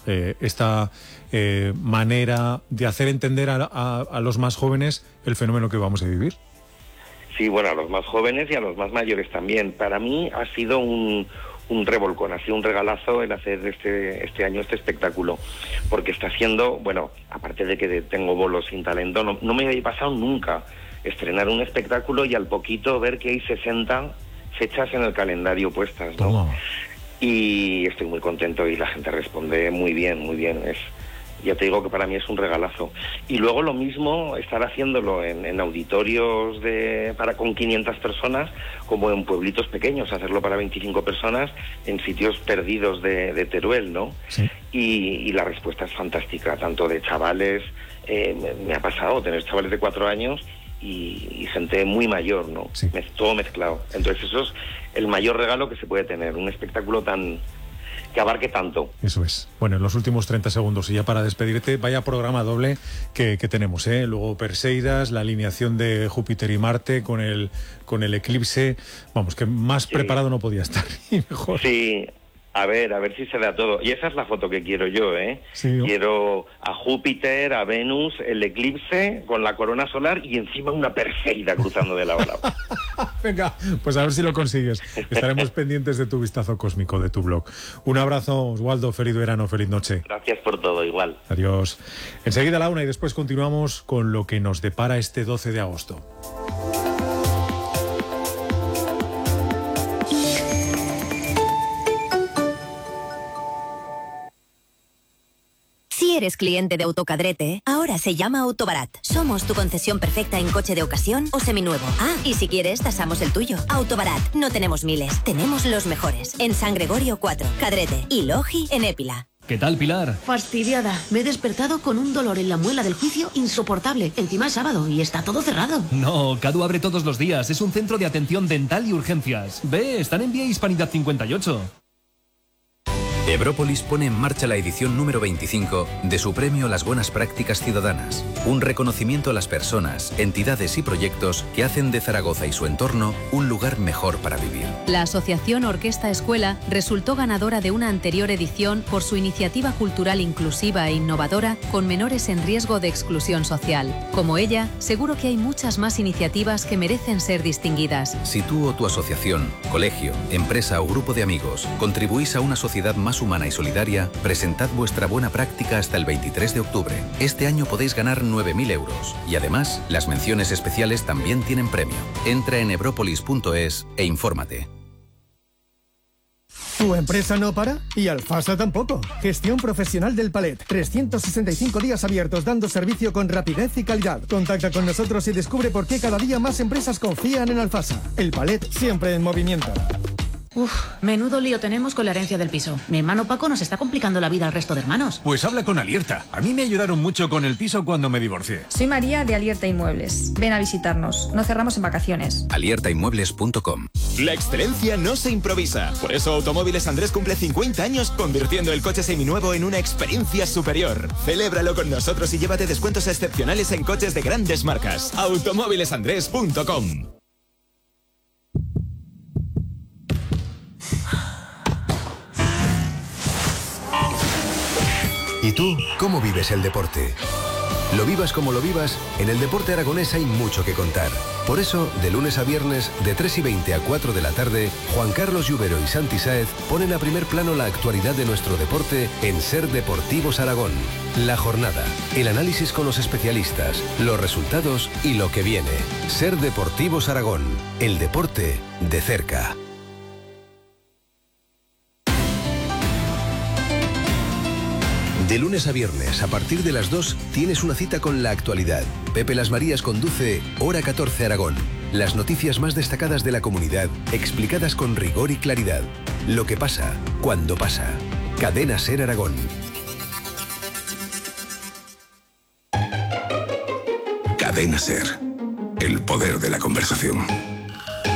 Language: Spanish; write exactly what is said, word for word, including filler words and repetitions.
eh, esta eh, manera de hacer entender a, a, a los más jóvenes el fenómeno que vamos a vivir. Sí, bueno, a los más jóvenes y a los más mayores también. Para mí ha sido un, un revolcón, ha sido un regalazo el hacer este, este año este espectáculo, porque está siendo, bueno, aparte de que tengo bolos sin talento, no, no me había pasado nunca estrenar un espectáculo y al poquito ver que hay sesenta fechas en el calendario puestas, ¿no? Toma. Y estoy muy contento y la gente responde muy bien, muy bien. Es, ya te digo que para mí es un regalazo. Y luego lo mismo, estar haciéndolo en, en auditorios de para con quinientas personas, como en pueblitos pequeños, hacerlo para veinticinco personas en sitios perdidos de, de Teruel, ¿no? Sí. Y, y la respuesta es fantástica, tanto de chavales, eh, me, me ha pasado tener chavales de cuatro años y, y gente muy mayor, ¿no? Sí. Me, todo mezclado. Entonces eso es el mayor regalo que se puede tener, un espectáculo tan que abarque tanto. Eso es. Bueno, en los últimos treinta segundos y ya para despedirte, vaya programa doble que, que tenemos, ¿eh? Luego Perseidas, la alineación de Júpiter y Marte con el con el eclipse. Vamos, que más Sí. preparado no podía estar y mejor. Sí, a ver, a ver si se da todo. Y esa es la foto que quiero yo, ¿eh? Sí, ¿no? Quiero a Júpiter, a Venus, el eclipse con la corona solar y encima una Perseida cruzando de lado a lado. Venga, pues a ver si lo consigues. Estaremos pendientes de tu vistazo cósmico, de tu blog. Un abrazo, Oswaldo, feliz verano, feliz noche. Gracias por todo, igual. Adiós. Enseguida a la una y después continuamos con lo que nos depara este doce de agosto. Si eres cliente de Autocadrete, ahora se llama Autobarat. Somos tu concesión perfecta en coche de ocasión o seminuevo. Ah, y si quieres, tasamos el tuyo. Autobarat, no tenemos miles, tenemos los mejores. En San Gregorio cuatro, Cadrete y Logi en Épila. ¿Qué tal, Pilar? Fastidiada. Me he despertado con un dolor en la muela del juicio insoportable. Encima es sábado y está todo cerrado. No, Cadu abre todos los días. Es un centro de atención dental y urgencias. Ve, están en Vía Hispanidad cincuenta y ocho. Ebrópolis pone en marcha la edición número veinticinco de su premio Las Buenas Prácticas Ciudadanas, un reconocimiento a las personas, entidades y proyectos que hacen de Zaragoza y su entorno un lugar mejor para vivir. La Asociación Orquesta Escuela resultó ganadora de una anterior edición por su iniciativa cultural inclusiva e innovadora con menores en riesgo de exclusión social. Como ella, seguro que hay muchas más iniciativas que merecen ser distinguidas. Si tú o tu asociación, colegio, empresa o grupo de amigos contribuís a una sociedad más humana y solidaria, presentad vuestra buena práctica hasta el veintitrés de octubre. Este año podéis ganar nueve mil euros y además las menciones especiales también tienen premio. Entra en ebrópolis punto es e infórmate. ¿Tu empresa no para? Y Alfasa tampoco. Gestión profesional del palet. trescientos sesenta y cinco días abiertos dando servicio con rapidez y calidad. Contacta con nosotros y descubre por qué cada día más empresas confían en Alfasa. El palet siempre en movimiento. Uf, menudo lío tenemos con la herencia del piso. Mi hermano Paco nos está complicando la vida al resto de hermanos. Pues habla con Alierta. A mí me ayudaron mucho con el piso cuando me divorcié. Soy María de Alierta Inmuebles. Ven a visitarnos. No cerramos en vacaciones. alierta inmuebles punto com. La excelencia no se improvisa. Por eso Automóviles Andrés cumple cincuenta años convirtiendo el coche seminuevo en una experiencia superior. Celébralo con nosotros y llévate descuentos excepcionales en coches de grandes marcas. automóviles andrés punto com. ¿Y tú cómo vives el deporte? Lo vivas como lo vivas, en el deporte aragonés hay mucho que contar. Por eso, de lunes a viernes, de tres y veinte a cuatro de la tarde, Juan Carlos Lluvero y Santi Sáez ponen a primer plano la actualidad de nuestro deporte en Ser Deportivos Aragón. La jornada, el análisis con los especialistas, los resultados y lo que viene. Ser Deportivos Aragón, el deporte de cerca. De lunes a viernes, a partir de las dos, tienes una cita con la actualidad. Pepe Las Marías conduce Hora catorce Aragón. Las noticias más destacadas de la comunidad, explicadas con rigor y claridad. Lo que pasa, cuando pasa. Cadena Ser Aragón. Cadena Ser. El poder de la conversación.